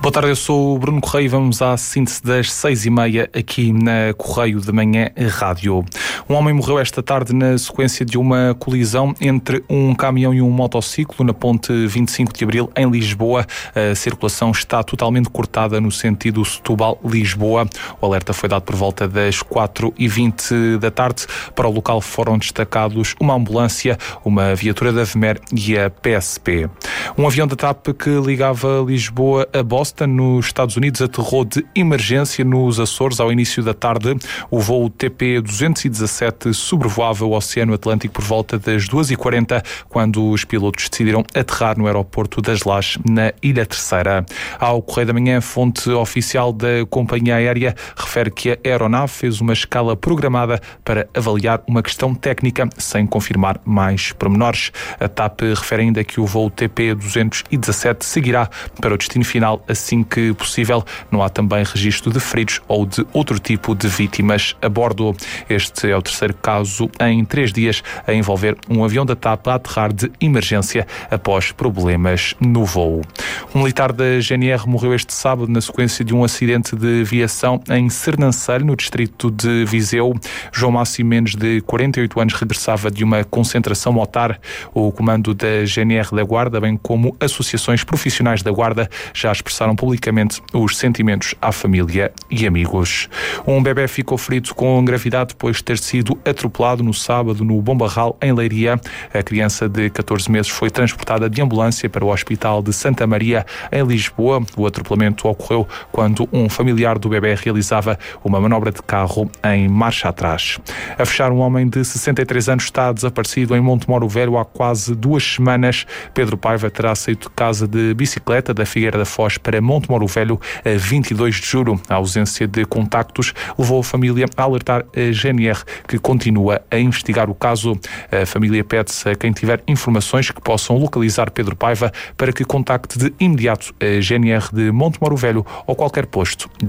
Boa tarde, eu sou o Bruno Correia e vamos à síntese das 6h30 aqui na Correio de Manhã Rádio. Um homem morreu esta tarde na sequência de uma colisão entre um caminhão e um motociclo na ponte 25 de Abril em Lisboa. A circulação está totalmente cortada no sentido Setúbal-Lisboa. O alerta foi dado por volta das 4h20 da tarde. Para o local foram destacados uma ambulância, uma viatura da VMER e a PSP. Um avião da TAP que ligava Lisboa a Boston, nos Estados Unidos, aterrou de emergência nos Açores ao início da tarde. O voo TP-217 sobrevoava o Oceano Atlântico por volta das 2h40, quando os pilotos decidiram aterrar no aeroporto das Lajes, na Ilha Terceira. Ao Correio da Manhã, fonte oficial da companhia aérea refere que a aeronave fez uma escala programada para avaliar uma questão técnica, sem confirmar mais pormenores. A TAP refere ainda que o voo TP-217 seguirá para o destino final assim que possível. Não há também registro de feridos ou de outro tipo de vítimas a bordo. Este é o terceiro caso em 3 dias a envolver um avião da TAP a aterrar de emergência após problemas no voo. Um militar da GNR morreu este sábado na sequência de um acidente de viação em Sernancelho, no distrito de Viseu. João Máximo Mendes, de 48 anos, regressava de uma concentração motar. O comando da GNR da Guarda, bem como associações profissionais da Guarda, já expressaram publicamente os sentimentos à família e amigos. Um bebé ficou ferido com gravidade depois de ter sido atropelado no sábado no Bombarral, em Leiria. A criança de 14 meses foi transportada de ambulância para o Hospital de Santa Maria, em Lisboa. O atropelamento ocorreu quando um familiar do bebé realizava uma manobra de carro em marcha atrás. A fechar, um homem de 63 anos está desaparecido em Montemoro Velho há quase 2 semanas. Pedro Paiva terá saído de casa de bicicleta da Figueira da Foz para Montemoro Velho a 22 de julho. A ausência de contactos levou a família a alertar a GNR, que continua a investigar o caso. A família pede-se a quem tiver informações que possam localizar Pedro Paiva para que contacte de imediato a GNR de Montemoro Velho ou qualquer posto